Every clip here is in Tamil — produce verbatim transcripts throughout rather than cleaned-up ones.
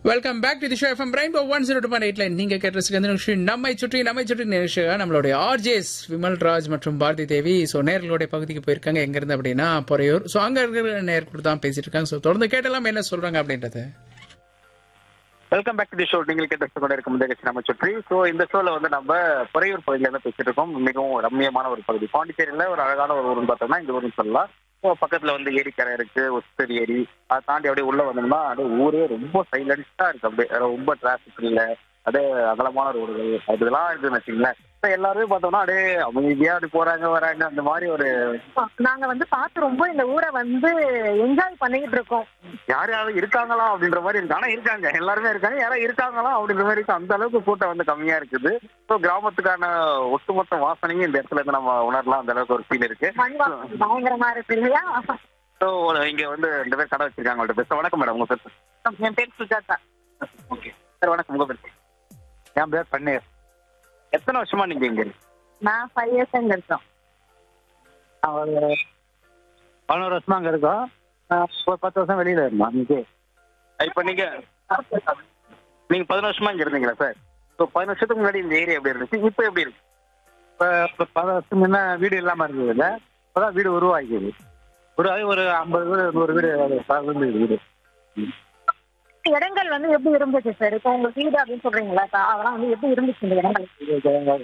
Welcome back to the show FM rainbow one zero two point eight line. நீங்க கேட்ட நிகழ்ச்சி நம்மை சுற்றி நம்மை சுற்றி நிகழ்ச்சி நம்மளுடைய ஆர்ஜேஸ் விமல் ராஜ் மற்றும் பாரதி தேவி. ஸோ நேர்களுடைய பகுதிக்கு போயிருக்காங்க. எங்க இருந்து அப்படின்னா பொறையூர். ஸோ அங்க இருக்கிற நேர்கள் தான் பேசிட்டு இருக்காங்க. ஸோ தொடர்ந்து கேட்டலாம் என்ன சொல்றாங்க அப்படின்றது. Welcome back to the show. நீங்கள் கேட்டு கொண்டு இருக்கும் இந்த நிகழ்ச்சி நம்ம சுற்றி. ஸோ இந்த ஷோல வந்து நம்ம பொறையூர் பகுதியில இருந்து பேசிட்டு இருக்கோம். மிகவும் ரம்மியமான ஒரு பகுதி. பாண்டிச்சேரியில ஒரு அழகான ஒரு ஊர்னு பார்த்தோம்னா இந்த ஊர்னு சொல்லலாம். ஸோ பக்கத்துல வந்து ஏரிக்கரை இருக்கு, ஒஸ்தரி ஏரி. அதை தாண்டி அப்படியே உள்ள வந்தோம்னா அப்படியே ஊரே ரொம்ப சைலண்டா இருக்கு. அப்படியே ரொம்ப டிராபிக் இல்லை, அப்படியே அகலமான ரோடுகள் அதெல்லாம் இருக்குன்னு வச்சுங்களேன். எல்லாருமே பார்த்தோம்னா அப்படியே அமைதியா அப்படி போறாங்க வராங்க. அந்த மாதிரி ஒரு நாங்க வந்து பார்த்து ரொம்ப இந்த ஊரை வந்து என்ஜாய் பண்ணிக்கிட்டு இருக்கோம். யார் யாரும் இருக்காங்களா அப்படின்ற மாதிரி இருக்கு. ஆனா இருக்காங்க, எல்லாருமே இருக்காங்க. யாரும் இருக்காங்களா அப்படின்ற மாதிரி இருக்கு. அந்த அளவுக்கு கூட்டம் வந்து கம்மியா இருக்குது. ஸோ கிராமத்துக்கான ஒட்டுமொத்த வாசனையும் இந்த இடத்துல இருந்து நம்ம உணரலாம். அந்த அளவுக்கு ஒரு ஃபீல் இருக்கு. பயங்கரமா இருக்கு இல்லையா? ஸோ இங்க வந்து ரெண்டு பேர் கடை வச்சிருக்காங்க. அவங்கள்ட்ட பேச. வணக்கம் மேடம், உங்க பேர்? என் பேர் சுஜாதா. ஓகே சார், வணக்கம். உங்க பேர்? என் பேர் பன்னீர். எத்தனை வருஷமா நீங்க இங்க இருக்கு? நான் ஃபைவ் இயர்ஸ் அங்க இருக்கோம். ஒரு பதினோரு வருஷமா அங்க இருக்கோம். ஒரு பத்து வருஷம் வெளியில இருந்தோம். இன்னைக்கு இப்போ நீங்க நீங்க பதினோரு வருஷமா இங்க இருந்தீங்களா சார்? ஸோ பதினோரு வருஷத்துக்கு முன்னாடி இந்த ஏரியா எப்படி இருந்துச்சு, இப்போ எப்படி இருக்கு? இப்போ பல வருஷம் முன்ன வீடு இல்லாம இருந்தது இல்லை, இப்போதான் வீடு உருவாக்கிது. ஒரு ஒரு ஐம்பது வீடு நூறு வீடு இருந்தது வீடு. இடங்கள் வந்து எப்படி இருந்துச்சு சார்? இப்போ உங்க வீடு அப்படின்னு சொல்றீங்களா, அதெல்லாம் வந்து எப்படி இருந்துச்சு இந்த இடங்கள்?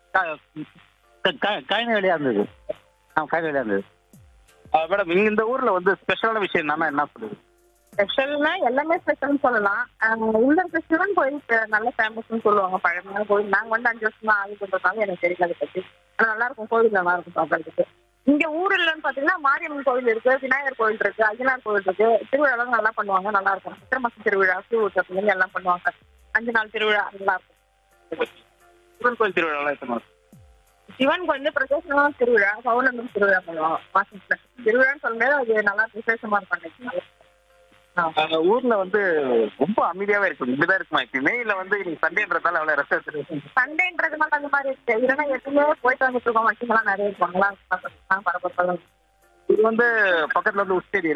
காய்ந்த வேலையா இருந்தது. ஆ காய்ந்த வேலையா இருந்தது மேடம். இங்க இந்த ஊர்ல வந்து ஸ்பெஷலான விஷயம் என்னன்னா என்ன சொல்லுது? ஸ்பெஷல்னா எல்லாமே ஸ்பெஷல்னு சொல்லலாம். உள்ள இருக்க சிவன் கோயில் நல்ல ஃபேமஸ்ன்னு சொல்லுவாங்க. பழமையான கோயில். நாங்க வந்து அஞ்சு வருஷமா ஆகிட்டு எனக்கு தெரியல அதை பத்தி. ஆனா நல்லா இருக்கும், கோவில் நல்லா இருக்கும் பார்க்கறதுக்கு. இங்க ஊர்லன்னு பாத்தீங்கன்னா மாரியம்மன் கோவில் இருக்கு, விநாயகர் கோவில் இருக்கு, அய்யனார் கோவில் இருக்கு. திருவிழாலாம் நல்லா பண்ணுவாங்க, நல்லா இருக்கும். சித்திரை மாசம் திருவிழா, பூ எல்லாம் பண்ணுவாங்க. அஞ்சு நாள் திருவிழா நல்லா இருக்கும். சிவன் கோயில் திருவிழா எத்தனை? சிவன் கோயில் பிரதேசமான திருவிழா, பௌர்ணமி திருவிழா பண்ணுவாங்க மாசத்துல. திருவிழான்னு சொல்லும்போது அது நல்லா விசேஷமா இருக்கும். ஊர்ல வந்து ரொம்ப அமைதியாவே இருக்கும். இப்படிதான் இருக்குமா எப்பயுமே? இல்ல வந்து நீங்க சண்டேன்றதால அவ்வளவு ரசம்? சண்டேன்றதுனால அந்த மாதிரி இருக்கு. இல்லைன்னா எப்பவுமே போயிட்டு வந்துட்டு இருக்கோம். வண்டிங்கெல்லாம் நிறைய இருப்பாங்களா, பரபரப்பா. இது வந்து பக்கத்துல வந்து உஸ்தேரி